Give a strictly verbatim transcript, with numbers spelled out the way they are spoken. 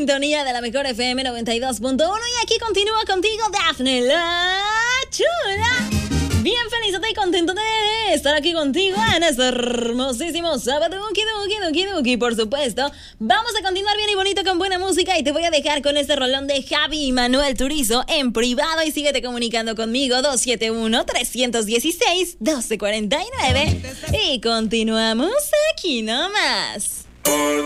sintonía de la mejor F M noventa y dos punto uno y aquí continúa contigo Dafne la Chula. Bien feliz y contento de estar aquí contigo en este hermosísimo sábado. Duki, duki, duki, duki, por supuesto. Vamos a continuar bien y bonito con buena música y te voy a dejar con este rolón de Javi y Manuel Turizo en privado y síguete comunicando conmigo dos siete uno, tres uno seis, uno dos cuatro nueve y continuamos aquí nomás.